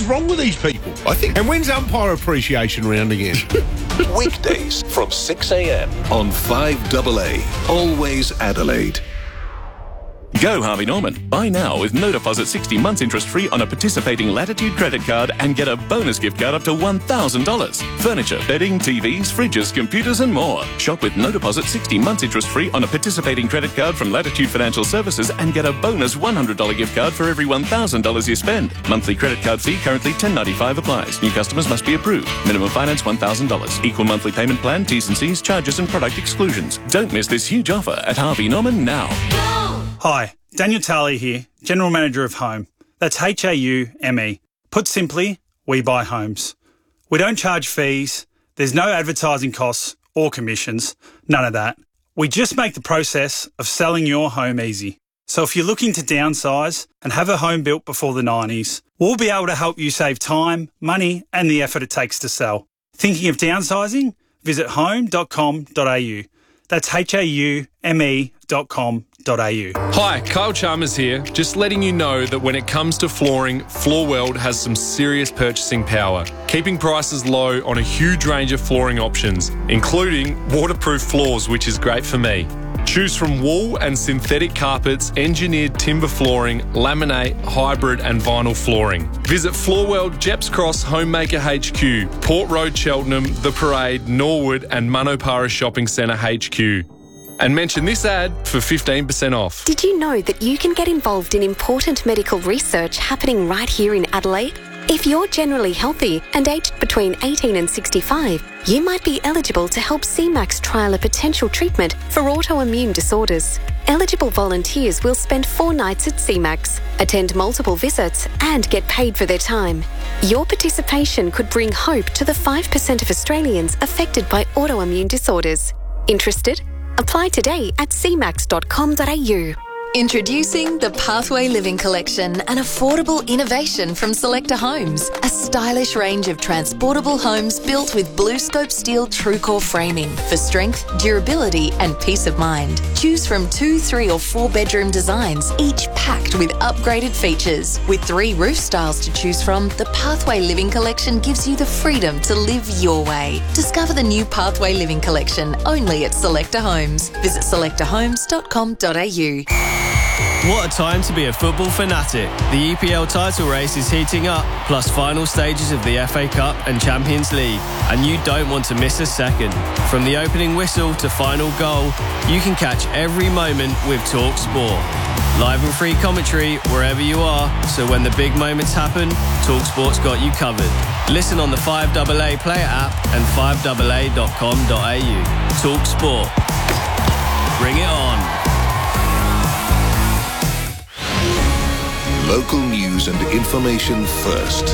wrong with these people? I think. And when's umpire appreciation round again? Weekdays from 6 a.m. on 5AA. Always Adelaide. Go Harvey Norman. Buy now with no deposit 60 months interest free on a participating Latitude credit card and get a bonus gift card up to $1,000. Furniture, bedding, TVs, fridges, computers and more. Shop with no deposit 60 months interest free on a participating credit card from Latitude Financial Services and get a bonus $100 gift card for every $1,000 you spend. Monthly credit card fee currently $10.95 applies. New customers must be approved. Minimum finance $1,000. Equal monthly payment plan, T's and C's, charges and product exclusions. Don't miss this huge offer at Harvey Norman now. Hi, Daniel Talley here, General Manager of Home. That's HAUME. Put simply, we buy homes. We don't charge fees, there's no advertising costs or commissions, none of that. We just make the process of selling your home easy. So if you're looking to downsize and have a home built before the 90s, we'll be able to help you save time, money and the effort it takes to sell. Thinking of downsizing? Visit home.com.au. That's HAUME.com.au. Hi, Kyle Chalmers here. Just letting you know that when it comes to flooring, Floorworld has some serious purchasing power, keeping prices low on a huge range of flooring options, including waterproof floors, which is great for me. Choose from wool and synthetic carpets, engineered timber flooring, laminate, hybrid and vinyl flooring. Visit Floorworld, Jeps Cross, Homemaker HQ, Port Road, Cheltenham, The Parade, Norwood and Manopara Shopping Centre HQ. And mention this ad for 15% off. Did you know that you can get involved in important medical research happening right here in Adelaide? If you're generally healthy and aged between 18 and 65, you might be eligible to help CMAX trial a potential treatment for autoimmune disorders. Eligible volunteers will spend 4 nights at CMAX, attend multiple visits and get paid for their time. Your participation could bring hope to the 5% of Australians affected by autoimmune disorders. Interested? Apply today at cmax.com.au. Introducing the Pathway Living Collection, an affordable innovation from Selector Homes. A stylish range of transportable homes built with BlueScope steel TrueCore framing for strength, durability and peace of mind. Choose from 2, 3 or 4 bedroom designs, each packed with upgraded features. With 3 roof styles to choose from, the Pathway Living Collection gives you the freedom to live your way. Discover the new Pathway Living Collection only at Selector Homes. Visit selectorhomes.com.au. What a time to be a football fanatic. The EPL title race is heating up, plus final stages of the FA Cup and Champions League. And you don't want to miss a second. From the opening whistle to final goal, you can catch every moment with TalkSport. Live and free commentary wherever you are, so when the big moments happen, TalkSport's got you covered. Listen on the 5AA player app and 5AA.com.au. TalkSport. Bring it on. Local news and information first.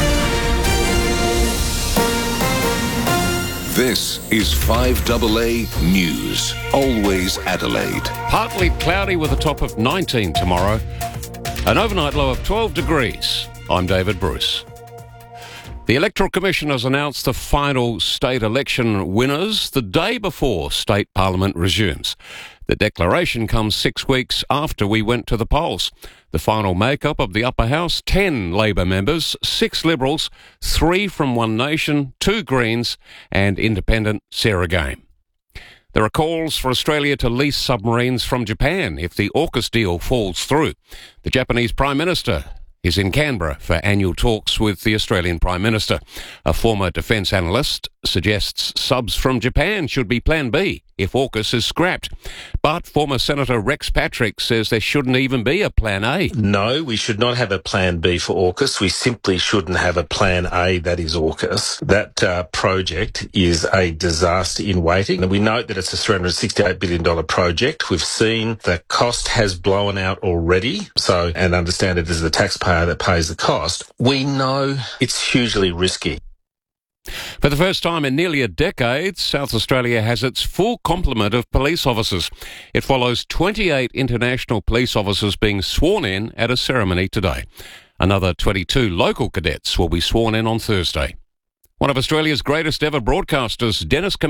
This is 5AA News. Always Adelaide. Partly cloudy with a top of 19 tomorrow. An overnight low of 12 degrees. I'm David Bruce. The Electoral Commission has announced the final state election winners the day before state parliament resumes. The declaration comes 6 weeks after we went to the polls. The final makeup of the upper house, 10 Labor members, 6 Liberals, 3 from One Nation, 2 Greens and independent Sarah Game. There are calls for Australia to lease submarines from Japan if the AUKUS deal falls through. The Japanese Prime Minister is in Canberra for annual talks with the Australian Prime Minister. A former defence analyst suggests subs from Japan should be Plan B if AUKUS is scrapped. But former Senator Rex Patrick says there shouldn't even be a Plan A. No, we should not have a Plan B for AUKUS. We simply shouldn't have a Plan A that is AUKUS. That project is a disaster in waiting. And we note that it's a $368 billion project. We've seen the cost has blown out already. And understand it is the taxpayer that pays the cost. We know it's hugely risky. For the first time in nearly a decade, South Australia has its full complement of police officers. It follows 28 international police officers being sworn in at a ceremony today. Another 22 local cadets will be sworn in on Thursday. One of Australia's greatest ever broadcasters, Dennis Cometti,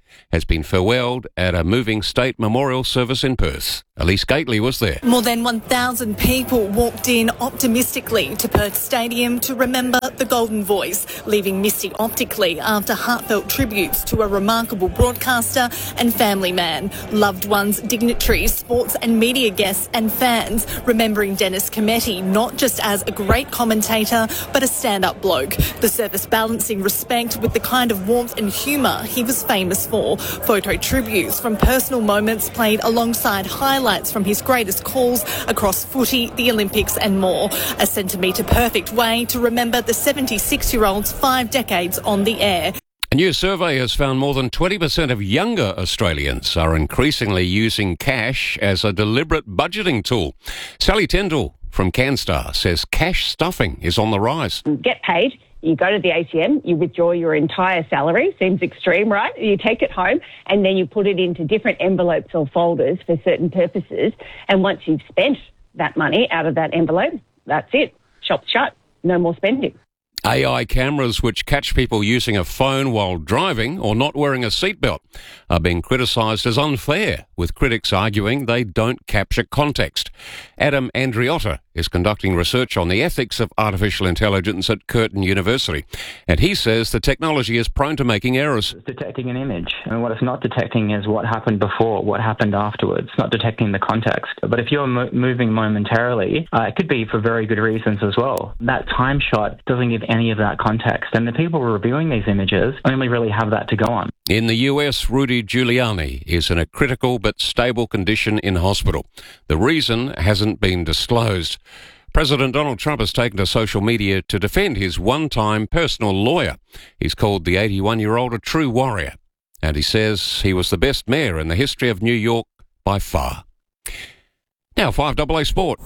has been farewelled at a moving state memorial service in Perth. Elise Gately was there. More than 1,000 people walked in optimistically to Perth Stadium to remember the Golden Voice, leaving misty optically after heartfelt tributes to a remarkable broadcaster and family man. Loved ones, dignitaries, sports and media guests and fans remembering Dennis Cometti not just as a great commentator but a stand-up bloke. The service balancing respect with the kind of warmth and humour he was famous for. Photo tributes from personal moments played alongside highlights from his greatest calls across footy, the Olympics and more. A centimetre-perfect way to remember the 76-year-old's 5 decades on the air. A new survey has found more than 20% of younger Australians are increasingly using cash as a deliberate budgeting tool. Sally Tyndall from CanStar says cash stuffing is on the rise. Get paid. You go to the ATM, you withdraw your entire salary. Seems extreme, right? You take it home and then you put it into different envelopes or folders for certain purposes. And once you've spent that money out of that envelope, that's it. Shop's shut. No more spending. AI cameras which catch people using a phone while driving or not wearing a seatbelt are being criticised as unfair, with critics arguing they don't capture context. Adam Andriotta is conducting research on the ethics of artificial intelligence at Curtin University, and he says the technology is prone to making errors. It's detecting an image, and what it's not detecting is what happened before, what happened afterwards. It's not detecting the context. But if you're moving momentarily, it could be for very good reasons as well. That time shot doesn't give any of that context, and the people reviewing these images only really have that to go on. In the US, Rudy Giuliani is in a critical but stable condition in hospital. The reason hasn't been disclosed. President Donald Trump has taken to social media to defend his one-time personal lawyer. He's called the 81-year-old a true warrior, and he says he was the best mayor in the history of New York by far. Now, 5AA Sport.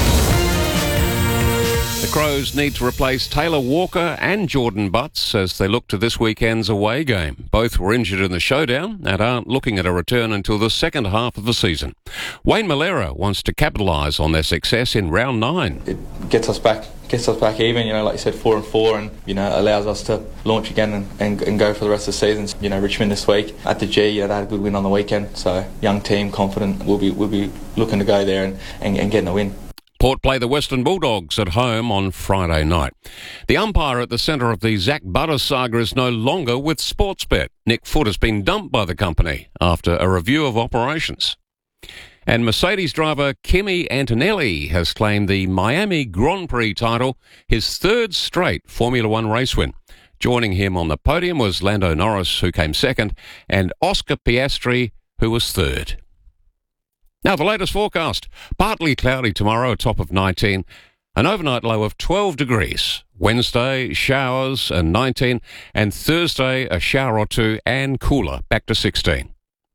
The Crows need to replace Taylor Walker and Jordan Butts as they look to this weekend's away game. Both were injured in the showdown and aren't looking at a return until the second half of the season. Wayne Malera wants to capitalise on their success in round 9. It gets us back even, like you said, 4-4, and, allows us to launch again and go for the rest of the season. Richmond this week at the G, they had a good win on the weekend, so young team, confident, we'll be looking to go there and getting a win. Port play the Western Bulldogs at home on Friday night. The umpire at the centre of the Zach Butter saga is no longer with Sportsbet. Nick Foote has been dumped by the company after a review of operations. And Mercedes driver Kimi Antonelli has claimed the Miami Grand Prix title, his third straight Formula One race win. Joining him on the podium was Lando Norris, who came second, and Oscar Piastri, who was third. Now, the latest forecast. Partly cloudy tomorrow, a top of 19. An overnight low of 12 degrees. Wednesday, showers and 19. And Thursday, a shower or two and cooler, back to 16.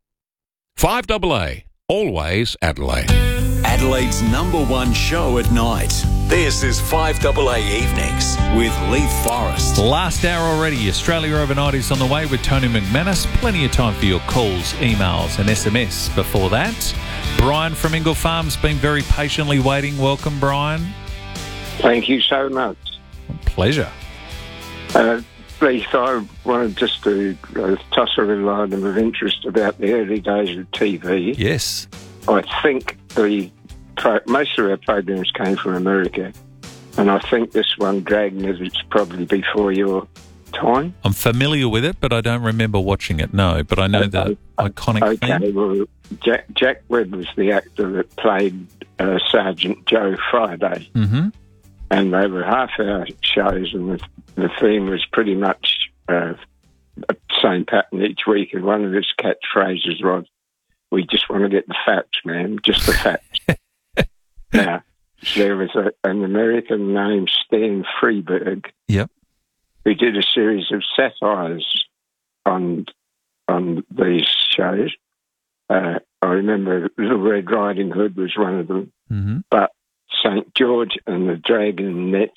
5AA, always Adelaide. Adelaide's #1 show at night. This is 5AA Evenings with Leith Forrest. Last hour already. Australia Overnight is on the way with Tony McManus. Plenty of time for your calls, emails and SMS before that. Brian from Ingle Farm's been very patiently waiting. Welcome, Brian. Thank you so much. Pleasure. Leith, I wanted just to toss a little item of interest about the early days of TV. Yes. I think most of our programs came from America, and I think this one, Dragnet, is probably before your time. I'm familiar with it, but I don't remember watching it, no. But I know the iconic theme. Okay, well, Jack Webb was the actor that played Sergeant Joe Friday. Mm-hmm. And they were half-hour shows, and the theme was pretty much the same pattern each week. And one of his catchphrases was, "We just want to get the facts, man, just the facts." Now, there was an American named Stan Freberg. Yep. Who did a series of satires on these shows. I remember Little Red Riding Hood was one of them, mm-hmm. but St. George and the Dragon Net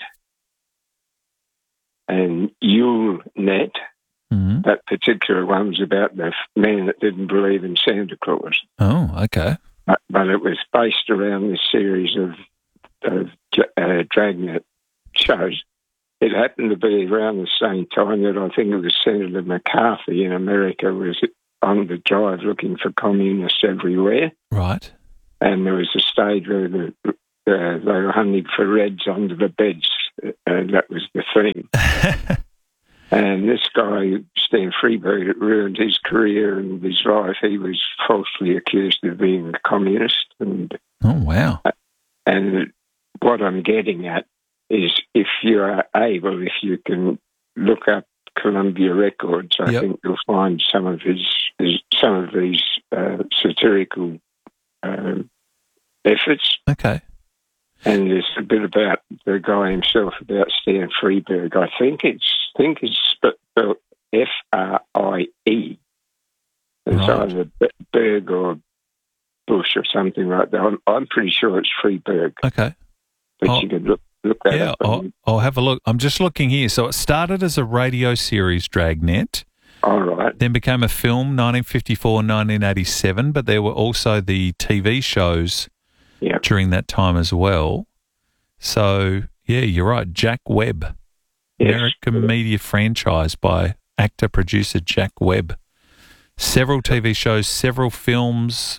and Yule Net, mm-hmm. that particular one was about the man that didn't believe in Santa Claus. Oh, okay. But it was based around this series of Dragnet shows. It happened to be around the same time that I think it was Senator McCarthy in America was on the drive looking for communists everywhere. Right. And there was a stage where they were hunting for Reds under the beds. That was the theme. And this guy, Stan Freberg, it ruined his career and his life. He was falsely accused of being a communist. And, oh, wow. And what I'm getting at is if you are able, if you can look up Columbia Records, I think you'll find some of these satirical efforts. Okay. And there's a bit about the guy himself, about Stan Freberg. I think it's spelled F-R-I-E. It's either Berg or Bush or something like that. I'm pretty sure it's Freberg. Okay. But you could look that up. I'll have a look. I'm just looking here. So it started as a radio series, Dragnet. All right. Then became a film, 1954 and 1987, but there were also the TV shows during that time as well. So, yeah, you're right. Jack Webb. Yes. American media franchise by actor-producer Jack Webb. Several TV shows, several films,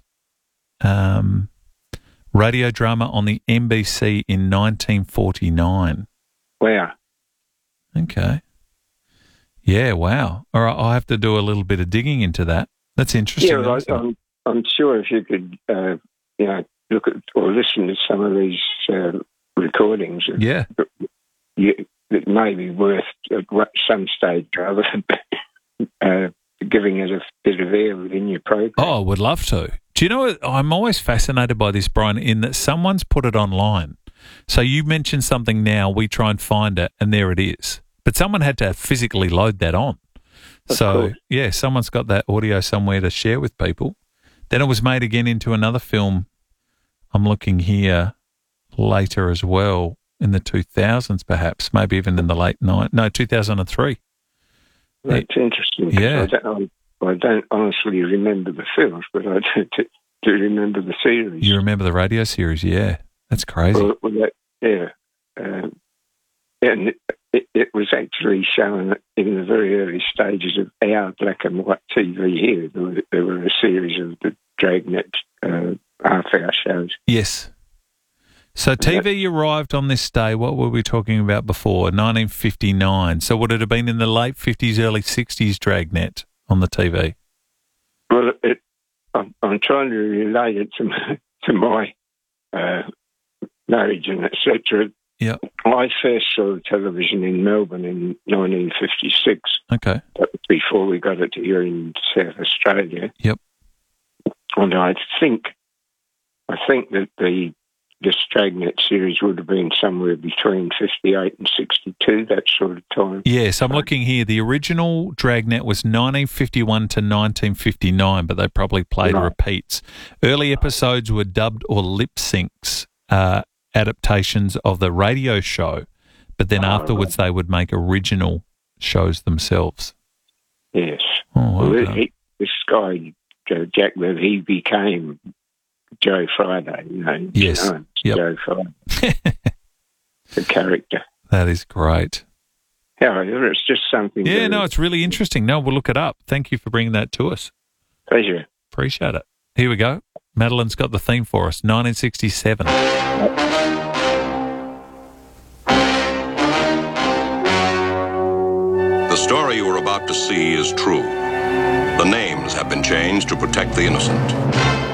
radio drama on the NBC in 1949. Wow. Okay. Yeah, wow. All right, I'll have to do a little bit of digging into that. That's interesting. Yeah, I'm sure if you could, look at or listen to some of these recordings. Yeah. It may be worth at some stage rather giving it a bit of air within your program. Oh, I would love to. Do you know what? I'm always fascinated by this, Brian, in that someone's put it online. So you mentioned something now, we try and find it, and there it is. But someone had to physically load that on. Yeah, someone's got that audio somewhere to share with people. Then it was made again into another film. I'm looking here later as well, in the 2000s perhaps, maybe even in the late 2003. That's interesting. Yeah. I don't honestly remember the films, but I do remember the series. You remember the radio series, yeah. That's crazy. And it was actually shown in the very early stages of our black and white TV here. There were a series of the Dragnet half-hour shows. Yes. So TV arrived on this day, what were we talking about before? 1959. So would it have been in the late 50s, early 60s, Dragnet on the TV? Well, I'm trying to relate it to my marriage and etc. Yeah. I first saw television in Melbourne in 1956. Okay. That was before we got it here in South Australia. Yep. And I think that this Dragnet series would have been somewhere between 58 and 62, that sort of time. Yes, I'm looking here. The original Dragnet was 1951 to 1959, but they probably played repeats. Early episodes were dubbed or lip syncs, adaptations of the radio show, but then afterwards they would make original shows themselves. Yes. Oh, well, this guy, Jack Webb, he became Joe Friday, Yes. Joe Friday, the character. That is great. However, it's just something. Yeah, no, it's really interesting. No, we'll look it up. Thank you for bringing that to us. Pleasure. Appreciate it. Here we go. Madeline's got the theme for us, 1967. The story you are about to see is true. The names have been changed to protect the innocent.